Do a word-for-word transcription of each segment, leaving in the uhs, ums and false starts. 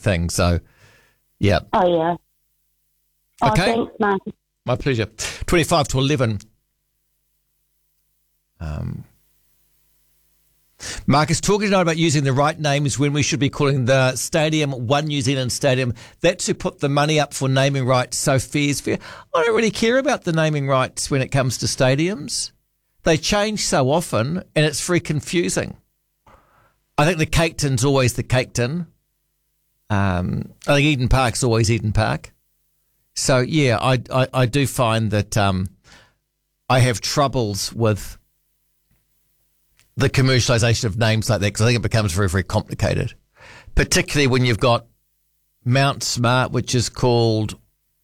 thing. So, yeah. Oh, yeah. Oh, Okay. thanks, Marcus. My pleasure. twenty-five to eleven. Um, Marcus, talking tonight about using the right names when we should be calling the stadium One New Zealand Stadium. That's who put the money up for naming rights, so fair's fair. I don't really care about the naming rights when it comes to stadiums. They change so often and it's very confusing. I think the Cake Tin's always the Cake Tin. Um, I think Eden Park's always Eden Park. So, yeah, I, I, I do find that um, I have troubles with the commercialisation of names like that because I think it becomes very, very complicated, particularly when you've got Mount Smart, which is called,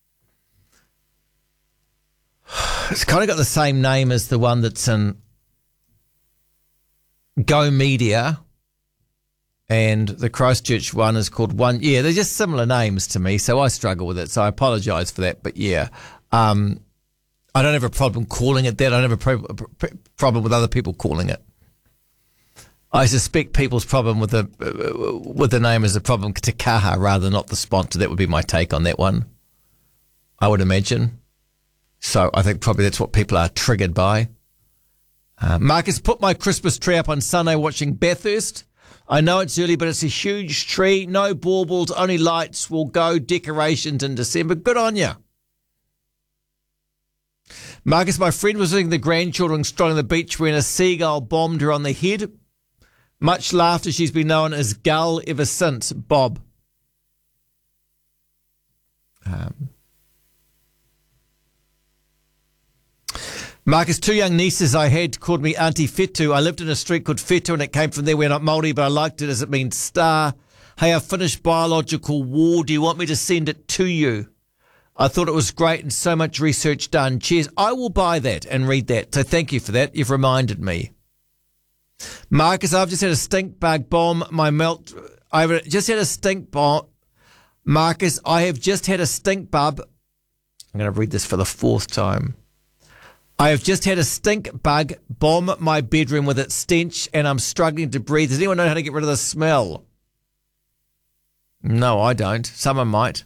it's kind of got the same name as the one that's in Go Media, and the Christchurch one is called One. Yeah, they're just similar names to me, so I struggle with it. So I apologise for that. But yeah, um, I don't have a problem calling it that. I don't have a pro- pro- problem with other people calling it. I suspect people's problem with the uh, with the name is a problem to Kaha rather than not the sponsor. That would be my take on that one, I would imagine. So I think probably that's what people are triggered by. Uh, Marcus, put my Christmas tree up on Sunday watching Bathurst. I know it's early, but it's a huge tree. No baubles, only lights will go. Decorations in December. Good on you. Marcus, my friend was visiting the grandchildren strolling on the beach when a seagull bombed her on the head. Much laughter. She's been known as Gull ever since. Bob. Um, Marcus, two young nieces I had called me Auntie Fetu. I lived in a street called Fetu and it came from there. We're not Māori, but I liked it as it means star. Hey, I finished biological war. Do you want me to send it to you? I thought it was great and so much research done. Cheers. I will buy that and read that. So thank you for that. You've reminded me. Marcus, I've just had a stink bug bomb. My melt. I've just had a stink bomb. Marcus, I have just had a stink bug. I'm going to read this for the fourth time. I have just had a stink bug bomb my bedroom with its stench and I'm struggling to breathe. Does anyone know how to get rid of the smell? No, I don't. Someone might.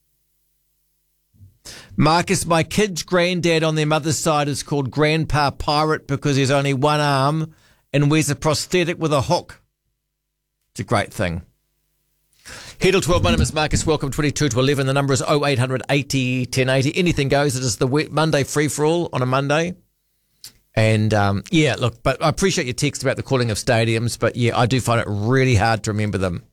Marcus, my kid's granddad on their mother's side is called Grandpa Pirate because he's only one arm and wears a prosthetic with a hook. It's a great thing. Heddle twelve, my name is Marcus. Welcome, twenty-two to eleven. The number is oh eight hundred eighty ten eighty. Anything goes. It is the Monday free-for-all on a Monday. And, um, yeah, look, but I appreciate your text about the calling of stadiums, but, yeah, I do find it really hard to remember them.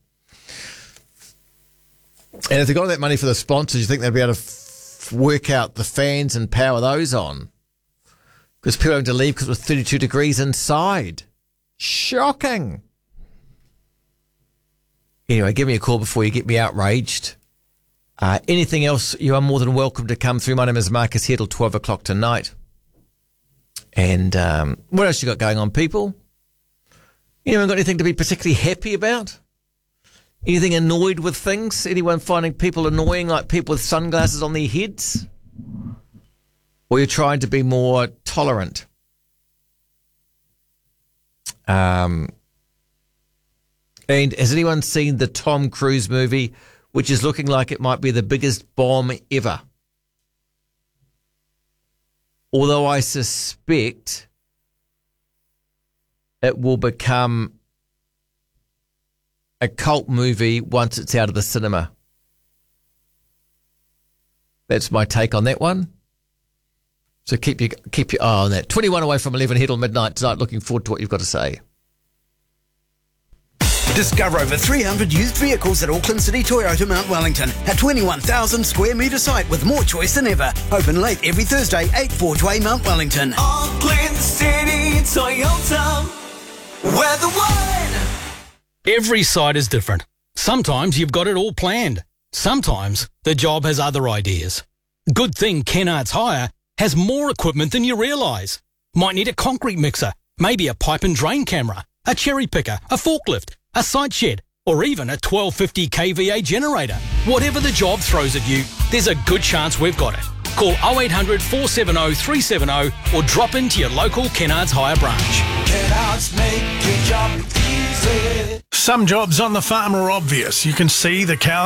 And if they got that money for the sponsors, you think they'd be able to f- work out the fans and power those on? Because people having to leave because it was thirty-two degrees inside. Shocking. Anyway, give me a call before you get me outraged. Uh, anything else, you are more than welcome to come through. My name is Marcus Heddle, twelve o'clock tonight. And um, what else you got going on, people? Anyone got anything to be particularly happy about? Anything annoyed with things? Anyone finding people annoying, like people with sunglasses on their heads? Or you're trying to be more tolerant? Um... And has anyone seen the Tom Cruise movie, which is looking like it might be the biggest bomb ever? Although I suspect it will become a cult movie once it's out of the cinema. That's my take on that one. So keep your, keep your eye on that. twenty-one away from eleven, Heddle midnight tonight. Looking forward to what you've got to say. Discover over three hundred used vehicles at Auckland City Toyota Mount Wellington. A twenty-one thousand square metre site with more choice than ever. Open late every Thursday, eight Fortway, Mount Wellington. Auckland City Toyota, we're the one. Every site is different. Sometimes you've got it all planned. Sometimes the job has other ideas. Good thing Kennards Hire has more equipment than you realise. Might need a concrete mixer, maybe a pipe and drain camera, a cherry picker, a forklift, a site shed, or even a twelve fifty k V A generator. Whatever the job throws at you, there's a good chance we've got it. Call oh eight hundred, four seven oh, three seven oh or drop into your local Kennards Hire branch. Kennards make your job easy. Some jobs on the farm are obvious. You can see the cows